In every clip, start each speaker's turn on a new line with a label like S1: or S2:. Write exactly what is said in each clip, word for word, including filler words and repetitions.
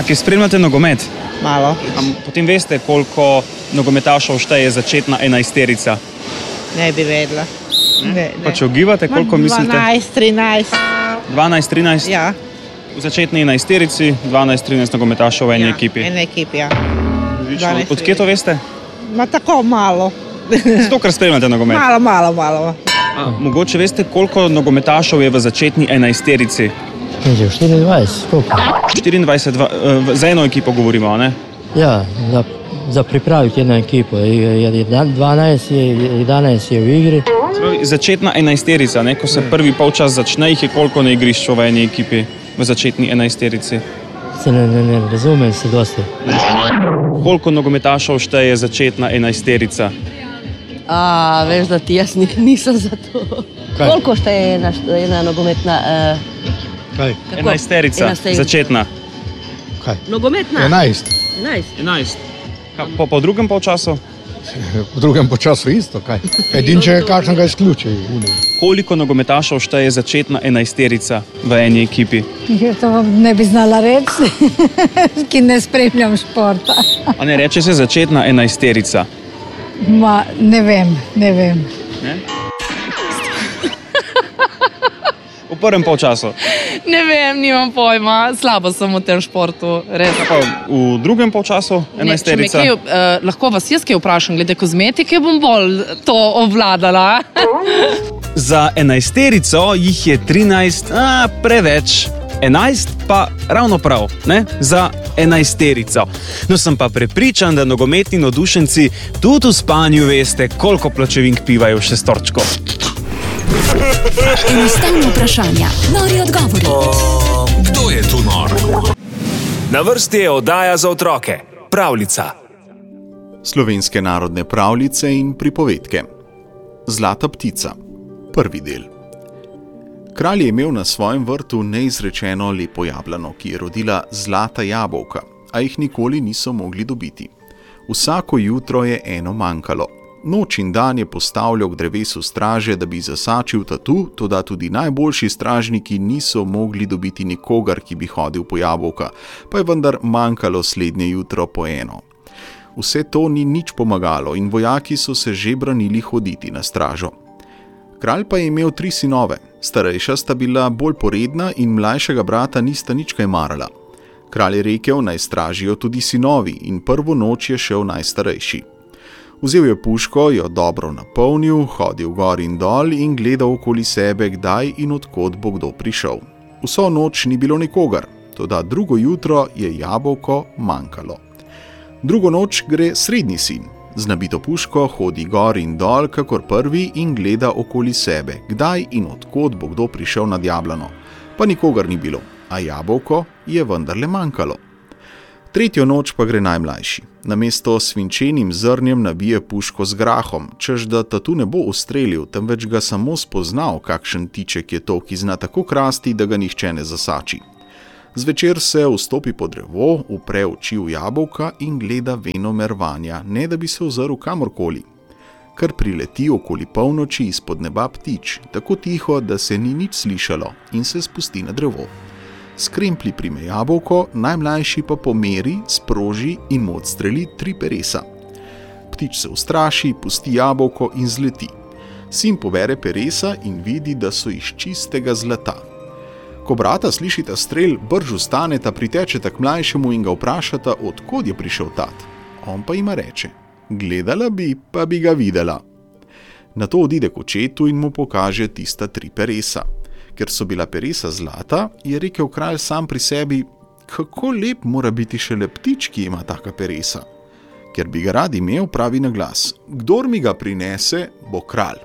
S1: Ženske, spremljate nogomet?
S2: Malo.
S1: Am, potem veste, koliko nogometašov šteje začetna enajsterica?
S2: Ne bi vedela. Ne, ne.
S1: Pa če ugibate, koliko mislite?
S2: dvanajst, trinajst.
S1: dvanajst, trinajst?
S2: Ja.
S1: V začetni enajsterici dvanajst, trinajst nogometašov v eni
S2: ja,
S1: ekipi.
S2: eni ekipi, ja.
S1: dvanajst, od kje to veste?
S2: Ma tako malo.
S1: Zato, ker spremljate nogomet?
S2: Malo, malo, malo.
S1: A, mogoče veste, koliko nogometašov je v začetni enajsterici?
S3: štiriindvajset, koliko?
S1: štiriindvajset, dva, za eno ekipo govorimo, ne?
S3: Ja, za, za pripraviti jednu ekipo. dvanajst je, jedanaest je v igri.
S1: Začetna enajsterica, ne? Ko se prvi polčas začne, jih je koliko na igrišču v eni ekipi v začetni enajsterici?
S3: Se ne, ne, ne razumem se dosti.
S1: Koliko nogometašov šteje začetna enajsterica?
S4: A, veš, da ti jaz nisem za to. Kaj? Koliko šteje ena, ena nogometna... Uh,
S5: Kaj?
S1: Enajsterica,
S4: Enajsterica.
S1: začetna.
S5: Kaj?
S4: Nogometna?
S5: Enajst.
S4: Enajst.
S1: Enajst. Po, po drugem polčasu?
S5: V drugem počasu isto, kaj? Edin, če kakšnega izključi.
S1: Koliko nogometašov šteje začetna enajsterica v eni ekipi?
S6: To vam ne bi znala reči, ki ne spremljam športa.
S1: A ne reče se začetna enajsterica?
S6: Ma, ne vem, ne vem.
S1: Ne? V prvem polčasu?
S7: Ne vem, nimam pojma, slabo sem v tem športu, res.
S1: Pa v drugem polčasu enajsterica?
S7: Ne, če me kaj, eh, lahko vas jaz kaj vprašam, glede kozmetike, bom bolj to obvladala.
S1: Za enajsterico jih je trinajst, a, preveč. enajst pa ravno prav, ne? Za enajsterico. No, sem pa prepričan, da nogometni navdušenci tudi v spanju veste, koliko pločevink pivajo v šestorčko.
S8: Enostavno vprašanja, nori odgovori.
S9: O, kdo je tu nor? Na vrsti je oddaja za otroke, Pravljica.
S10: Slovenske narodne pravljice in pripovedke. Zlata ptica. Prvi del. Kralj je imel na svojem vrtu neizrečeno lepo jablano, ki je rodila zlata jabolka, a jih nikoli niso mogli dobiti. Vsako jutro je eno manjkalo. Noč in dan je postavljal k drevesu straže, da bi zasačil tatu, toda tudi najboljši stražniki niso mogli dobiti nikogar, ki bi hodil po jabolka, pa je vendar manjkalo slednje jutro po eno. Vse to ni nič pomagalo in vojaki so se že branili hoditi na stražo. Kralj pa je imel tri sinove, starejša sta bila bolj poredna in mlajšega brata nista nič kaj marala. Kralj je rekel, naj stražijo tudi sinovi in prvo noč je šel najstarejši. Vzel je puško, jo dobro napolnil, hodil gor in dol in gledal okoli sebe, kdaj in odkot bo kdo prišel. Vso noč ni bilo nikogar, toda drugo jutro je jabolko manjkalo. Drugo noč gre srednji sin. Z nabito puško hodi gor in dol, kakor prvi, in gleda okoli sebe, kdaj in odkot bo kdo prišel nad jablano. Pa nikogar ni bilo, a jabolko je vendarle manjkalo. Tretjo noč pa gre najmlajši. Namesto svinčenim zrnjem nabije puško z grahom, češ da tatu ne bo ustrelil, temveč ga samo spoznal, kakšen tiček je to, ki zna tako krasti, da ga nihče ne zasači. Zvečer se vstopi pod drevo, upre oči v jabolka in gleda venomer vanja, ne da bi se ozrl kamorkoli. Kar prileti okoli polnoči izpod neba ptič, tako tiho, da se ni nič slišalo, in se spusti na drevo. Skremplji prime jabolko, najmlajši pa pomeri, sproži in mu odstreli tri peresa. Ptič se ustraši, pusti jabolko in zleti. Sin pobere peresa in vidi, da so iz čistega zlata. Ko brata slišita strel, brž vstaneta, pritečeta k mlajšemu in ga vprašata, od kod je prišel tat. On pa jima reče, gledala bi, pa bi ga videla. Nato odide k očetu in mu pokaže tista tri peresa. Ker so bila peresa zlata, je rekel kralj sam pri sebi, kako lep mora biti šele ptič, ki ima taka peresa. Ker bi ga rad imel, pravi na glas, kdor mi ga prinese, bo kralj.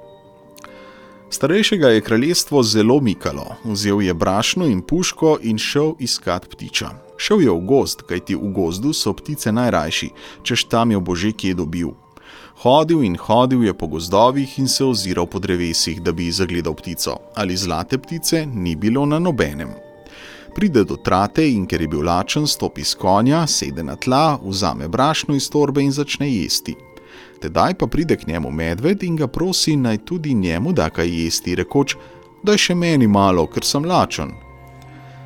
S10: Starejšega je kraljestvo zelo mikalo, vzel je brašno in puško in šel iskat ptiča. Šel je v gozd, kajti v gozdu so ptice najrajši, češ tam je bože kje dobil. Hodil in hodil je po gozdovih in se oziral po drevesih, da bi zagledal ptico, ali zlate ptice ni bilo na nobenem. Pride do trate in ker je bil lačen, stopi s konja, sede na tla, vzame brašno iz torbe in začne jesti. Tedaj pa pride k njemu medved in ga prosi, naj tudi njemu da kaj jesti, rekoč, daj še meni malo, ker sem lačen.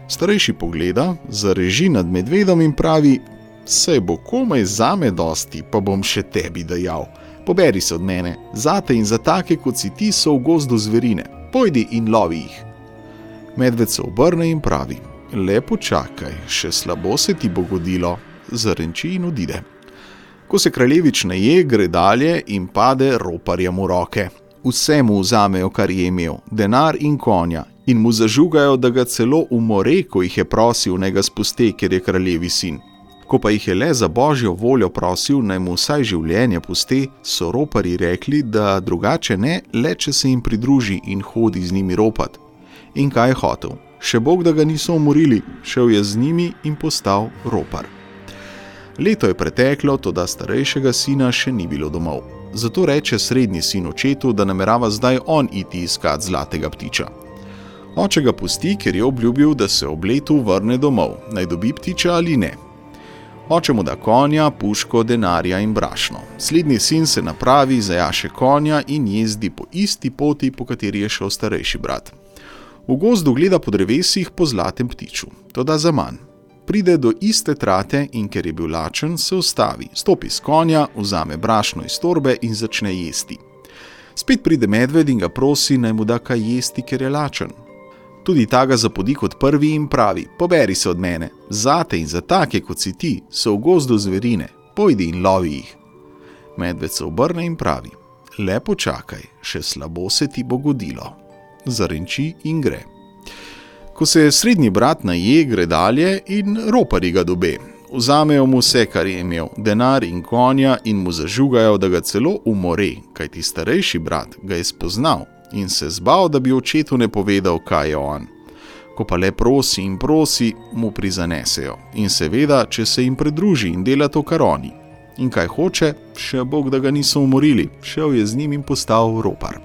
S10: Starejši pogleda, zareži nad medvedom in pravi: saj bo komaj zame dosti, pa bom še tebi dajal. Poberi se od mene, zate in za take, kot si ti, so v gozdu zverine. Pojdi in lovi jih. Medved se obrne in pravi: lepo čakaj, še slabo se ti bo godilo, zarenči in odide. Ko se kraljevič naje, gre dalje in pade roparjem v roke. Vse mu vzamejo, kar je imel, denar in konja, in mu zažugajo, da ga celo umore, ko jih je prosil, naj ga spuste, ker je kraljevi sin. Ko pa jih je le za božjo voljo prosil, naj mu vsaj življenje puste, so roparji rekli, da drugače ne, le če se jim pridruži in hodi z njimi ropat. In kaj je hotel? Še Bog, da ga niso umorili, šel je z njimi in postal ropar. Leto je preteklo, toda starejšega sina še ni bilo domov. Zato reče srednji sin očetu, da namerava zdaj on iti iskat zlatega ptiča. Oče ga pusti, ker je obljubil, da se ob letu vrne domov, naj dobi ptiča ali ne. Oče mu da konja, puško, denarja in brašno. Slednji sin se napravi, zajaše konja in jezdi po isti poti, po kateri je šel starejši brat. V gozdu gleda po drevesih po zlatem ptiču, toda zaman. Pride do iste trate in ker je bil lačen, se ustavi, stopi s konja, vzame brašno iz torbe in začne jesti. Spet pride medved in ga prosi, naj mu da kaj jesti, ker je lačen. Tudi ta ga zapodi kot prvi in pravi: poberi se od mene, zate in za take, kot si ti, so v gozdu zverine, pojdi in lovi jih. Medved se obrne in pravi: lepo čakaj, še slabo se ti bo godilo. Zarenči in gre. Ko se srednji brat naje, gre dalje in roparji ga dobe. Vzamejo mu vse, kar je imel, denar in konja, in mu zažugajo, da ga celo umore, kajti starejši brat ga je spoznal in se zbal, da bi očetu ne povedal, kaj je on. Ko pa le prosi in prosi, mu prizanesejo in seveda, če se jim pridruži in dela to, kar oni. In kaj hoče, še Bog, da ga niso umorili, šel je z njim in postal ropar.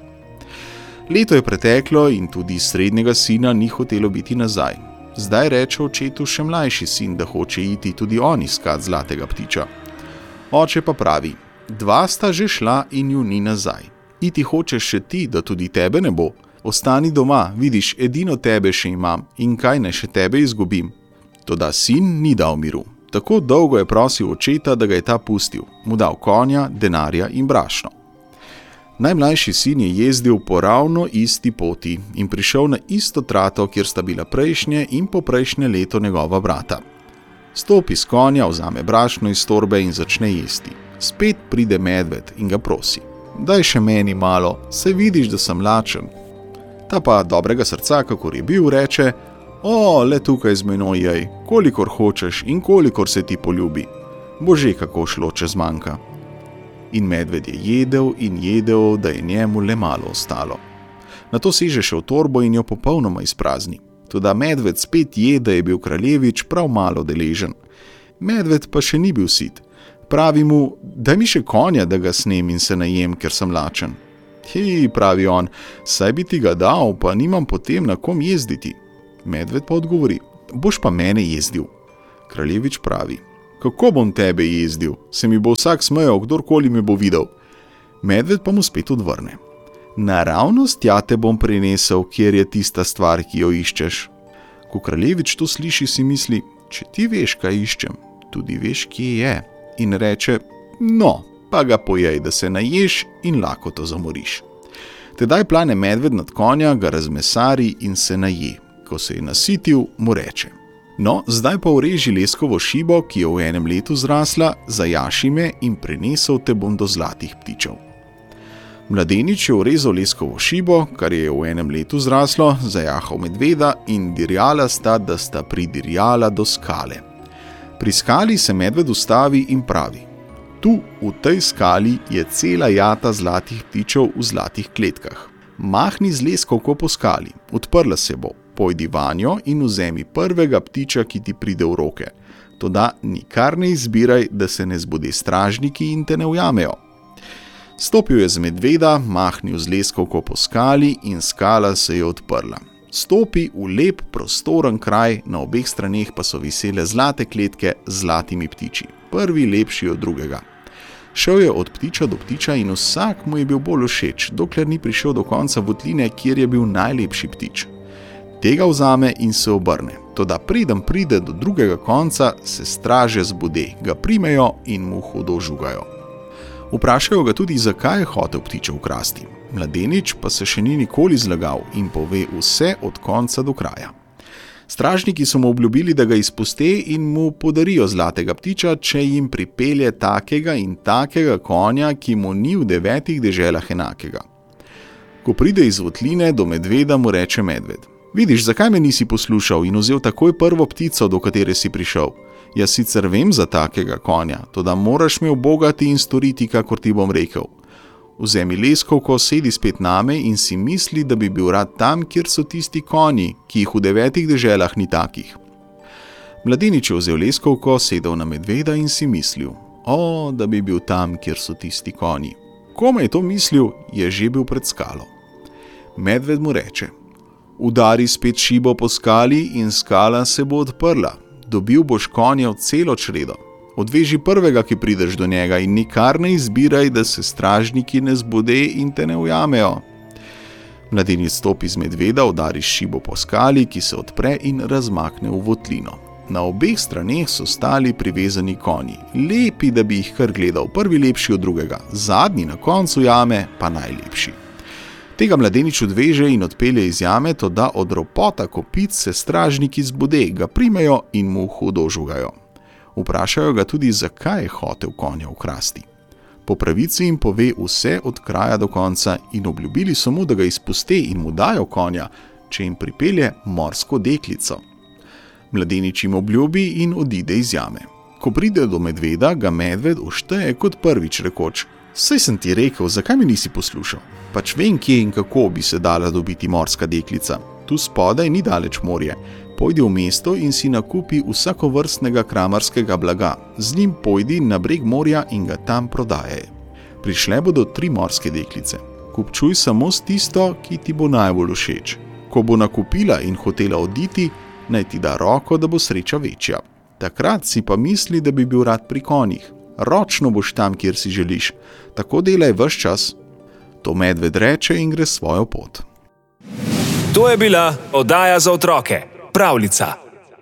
S10: Leto je preteklo in tudi srednjega sina ni hotelo biti nazaj. Zdaj reče očetu še mlajši sin, da hoče iti tudi on iskat zlatega ptiča. Oče pa pravi: dva sta že šla in ju ni nazaj. Iti hočeš še ti, da tudi tebe ne bo? Ostani doma, vidiš, edino tebe še imam in kaj naj še tebe izgubim. Toda sin ni dal miru. Tako dolgo je prosil očeta, da ga je ta pustil, mu dal konja, denarja in brašno. Najmlajši sin je jezdil po ravno isti poti in prišel na isto trato, kjer sta bila prejšnje in poprejšnje leto njegova brata. Stopi s konja, vzame brašno iz torbe in začne jesti. Spet pride medved in ga prosi: daj še meni malo, saj vidiš, da sem lačen. Ta pa dobrega srca, kakor je bil, reče: o, le tukaj z menoj jej, kolikor hočeš in kolikor se ti poljubi. Bože, kako šlo čez manjka. In medved je jedel in jedel, da je njemu le malo ostalo. Nato seže še v torbo in jo popolnoma izprazni. Toda medved spet je, da je bil kraljevič prav malo deležen. Medved pa še ni bil sit. Pravi mu: daj mi še konja, da ga snem in se najem, ker sem lačen. Hi, pravi on, saj bi ti ga dal, pa nimam potem na kom jezditi. Medved pa odgovori: boš pa mene jezdil. Kraljevič pravi: kako bom tebe jezdil, se mi bo vsak smejal, kdorkoli me bo videl. Medved pa mu spet odvrne: naravnost tja te bom prinesel, kjer je tista stvar, ki jo iščeš. Ko kraljevič to sliši, si misli: če ti veš, kaj iščem, tudi veš, kje je. In reče: no, pa ga pojej, da se naješ in lakoto zamoriš. Tedaj plane medved nad konja, ga razmesari in se naje. Ko se je nasitil, mu reče: no, zdaj pa ureži leskovo šibo, ki je v enem letu zrasla, zajaši me in prinesel te bom do zlatih ptičev. Mladenič je urezal leskovo šibo, kar je v enem letu zraslo, zajahal medveda in dirjala sta, da sta pridirjala do skale. Pri skali se medved ustavi in pravi: tu, v tej skali, je cela jata zlatih ptičev v zlatih kletkah. Mahni z leskovko po skali, odprla se bo, pojdi vanjo in vzemi prvega ptiča, ki ti pride v roke. Toda nikar ne izbiraj, da se ne zbudi stražniki in te ne ujamejo. Stopil je z medveda, mahnil z leskovko po skali in skala se je odprla. Stopi v lep, prostoren kraj, na obeh straneh pa so visele zlate kletke z zlatimi ptiči, prvi lepši od drugega. Šel je od ptiča do ptiča in vsak mu je bil bolj všeč, dokler ni prišel do konca votline, kjer je bil najlepši ptič. Tega vzame in se obrne. Toda preden pride do drugega konca, se straže zbude, ga primejo in mu hudo žugajo. Vprašajo ga tudi, zakaj je hotel ptiče ukrasti. Mladenič pa se še ni nikoli zlagal in pove vse od konca do kraja. Stražniki so mu obljubili, da ga izpuste in mu podarijo zlatega ptiča, če jim pripelje takega in takega konja, ki mu ni v devetih deželah enakega. Ko pride iz votline do medveda, mu reče medved: Vidiš, zakaj me nisi poslušal in vzel takoj prvo ptico, do katere si prišel? Jaz sicer vem za takega konja, toda moraš me ubogati in storiti, kakor ti bom rekel. Vzemi leskovko, sedi spet name in si misli, da bi bil rad tam, kjer so tisti konji, ki jih v devetih deželah ni takih. Mladenič je vzel leskovko, sedel na medveda in si mislil: O, da bi bil tam, kjer so tisti konji. Kome je to mislil, je že bil pred skalo. Medved mu reče: Udari spet šibo po skali in skala se bo odprla. Dobil boš konjev celo čredo. Odveži prvega, ki prideš do njega in nikar ne izbiraj, da se stražniki ne zbude in te ne ujamejo. Mladenič stopi z medveda, udari šibo po skali, ki se odpre in razmakne v votlino. Na obeh straneh so stali privezani konji, lepi, da bi jih kar gledal, prvi lepši od drugega, zadnji na koncu jame pa najlepši. Tega mladenič odveže in odpelje iz jame, toda od ropota kopic se stražniki zbude, ga primejo in mu hudo žugajo. Vprašajo ga tudi, zakaj je hotel konja ukrasti. Po pravici jim pove vse od kraja do konca in obljubili so mu, da ga izpuste in mu dajo konja, če jim pripelje morsko deklico. Mladenič jim obljubi in odide iz jame. Ko pride do medveda, ga medved ošteje kot prvič rekoč: Saj sem ti rekel, zakaj mi nisi poslušal? Pač vem, kje in kako bi se dala dobiti morska deklica. Tu spodaj ni daleč morje. Pojdi v mesto in si nakupi vsakovrstnega kramarskega blaga. Z njim pojdi na breg morja in ga tam prodajaj. Prišle bodo tri morske deklice. Kupčuj samo s tisto, ki ti bo najbolj všeč. Ko bo nakupila in hotela oditi, naj ti da roko, da bo sreča večja. Takrat si pa misli, da bi bil rad pri konjih. Ročno boš tam, kjer si želiš. Tako delaj ves čas. To medved reče in gre svojo pot.
S9: To je bila oddaja za otroke. Pravljica.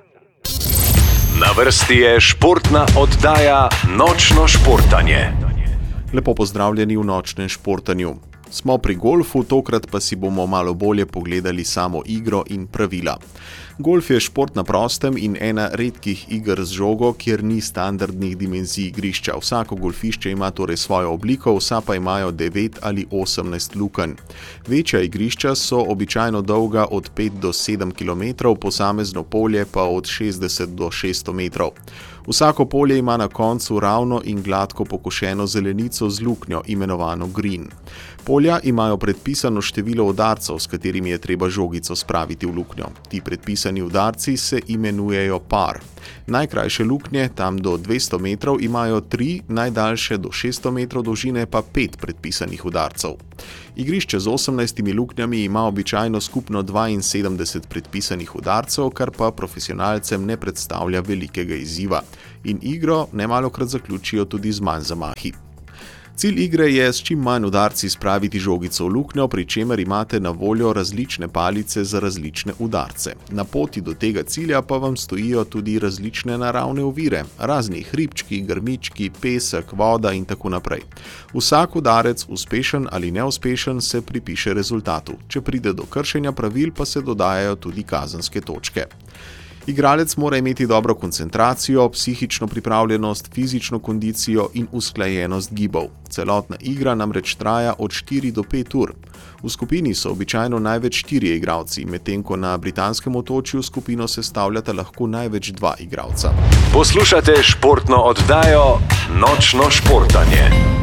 S9: Na vrsti je športna oddaja Nočno športanje.
S10: Lepo pozdravljeni v Nočnem športanju. Smo pri golfu, tokrat pa si bomo malo bolje pogledali samo igro in pravila. Golf je šport na prostem in ena redkih iger z žogo, kjer ni standardnih dimenzij igrišča. Vsako golfišče ima torej svojo obliko, vsa pa imajo devet ali osemnajst lukenj. Večja igrišča so običajno dolga od pet do sedem kilometrov, posamezno polje pa od šestdeset do šeststo metrov. Vsako polje ima na koncu ravno in gladko pokošeno zelenico z luknjo, imenovano green. Polja imajo predpisano število udarcev, s katerimi je treba žogico spraviti v luknjo. Ti predpisani udarci se imenujejo par. Najkrajše luknje, tam do dvesto metrov, imajo tri, najdaljše do šeststo metrov dolžine pa pet predpisanih udarcev. Igrišče z osemnajstimi luknjami ima običajno skupno dvainsedemdeset predpisanih udarcev, kar pa profesionalcem ne predstavlja velikega izziva. In igro nemalokrat zaključijo tudi z manj zamahi. Cilj igre je s čim manj udarci spraviti žogico v luknjo, pri čemer imate na voljo različne palice za različne udarce. Na poti do tega cilja pa vam stojijo tudi različne naravne ovire, razni hribčki, grmički, pesek, voda in tako naprej. Vsak udarec, uspešen ali neuspešen, se pripiše rezultatu. Če pride do kršenja pravil, pa se dodajajo tudi kazenske točke. Igralec mora imeti dobro koncentracijo, psihično pripravljenost, fizično kondicijo in usklajenost gibov. Celotna igra namreč traja od štiri do pet ur. V skupini so običajno največ štirje igralci, medtem ko na britanskem otočju skupino sestavljata lahko največ dva igralca.
S9: Poslušate športno oddajo Nočno športanje.